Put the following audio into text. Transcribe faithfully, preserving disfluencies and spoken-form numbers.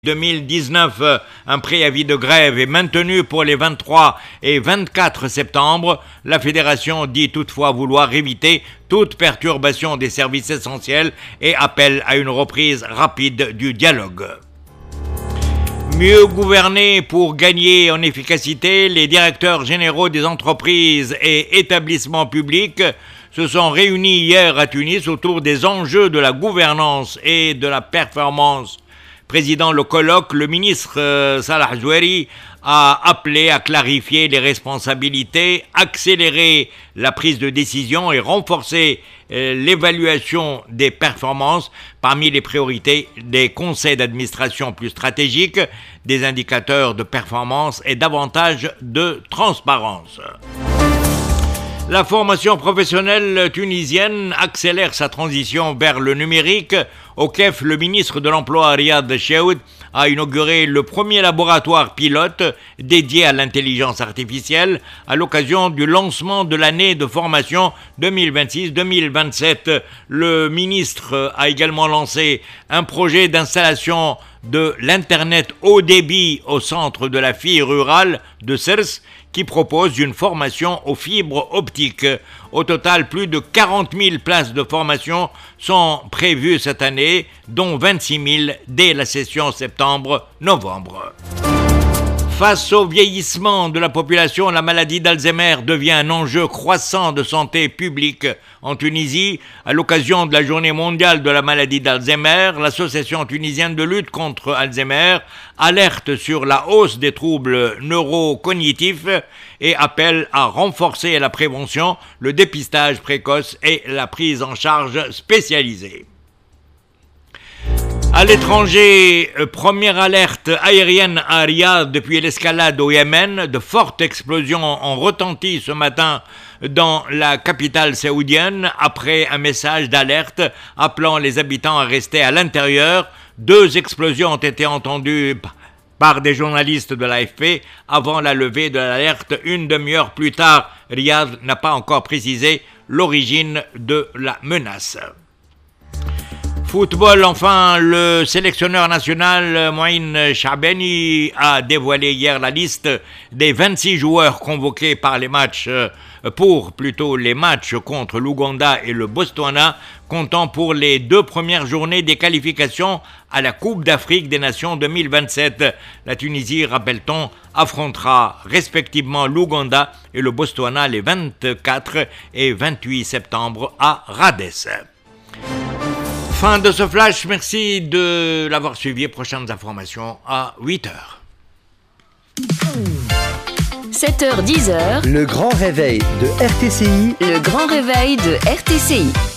deux mille dix-neuf, un préavis de grève est maintenu pour les vingt-trois et vingt-quatre septembre. La fédération dit toutefois vouloir éviter toute perturbation des services essentiels et appelle à une reprise rapide du dialogue. Mieux gouverner pour gagner en efficacité, les directeurs généraux des entreprises et établissements publics se sont réunis hier à Tunis autour des enjeux de la gouvernance et de la performance. Président le colloque, le ministre euh, Salah Joueri a appelé à clarifier les responsabilités, accélérer la prise de décision et renforcer euh, l'évaluation des performances parmi les priorités des conseils d'administration plus stratégiques, des indicateurs de performance et davantage de transparence. La formation professionnelle tunisienne accélère sa transition vers le numérique. Au C E F, le ministre de l'Emploi, Riyad Cheoud, a inauguré le premier laboratoire pilote dédié à l'intelligence artificielle à l'occasion du lancement de l'année de formation deux mille vingt-six deux mille vingt-sept. Le ministre a également lancé un projet d'installation de l'Internet haut débit au centre de la fille rurale de Sers, qui propose une formation aux fibres optiques. Au total, plus de quarante mille places de formation sont prévues cette année, dont vingt-six mille dès la session septembre-novembre. Face au vieillissement de la population, la maladie d'Alzheimer devient un enjeu croissant de santé publique. En Tunisie, à l'occasion de la journée mondiale de la maladie d'Alzheimer, l'association tunisienne de lutte contre Alzheimer alerte sur la hausse des troubles neurocognitifs et appelle à renforcer la prévention, le dépistage précoce et la prise en charge spécialisée. À l'étranger, première alerte aérienne à Riyad depuis l'escalade au Yémen. De fortes explosions ont retenti ce matin dans la capitale saoudienne après un message d'alerte appelant les habitants à rester à l'intérieur. Deux explosions ont été entendues par des journalistes de l'A F P avant la levée de l'alerte une demi-heure plus tard. Riyad n'a pas encore précisé l'origine de la menace. Football, enfin, le sélectionneur national Mouin Chabeni a dévoilé hier la liste des vingt-six joueurs convoqués par les matchs, pour plutôt les matchs contre l'Ouganda et le Botswana, comptant pour les deux premières journées des qualifications à la Coupe d'Afrique des Nations deux mille vingt-sept. La Tunisie, rappelle-t-on, affrontera respectivement l'Ouganda et le Botswana les vingt-quatre et vingt-huit septembre à Radès. Fin de ce flash, merci de l'avoir suivi. Prochaines informations à huit heures. sept heures dix. Le grand réveil de R T C I. Le grand réveil de R T C I.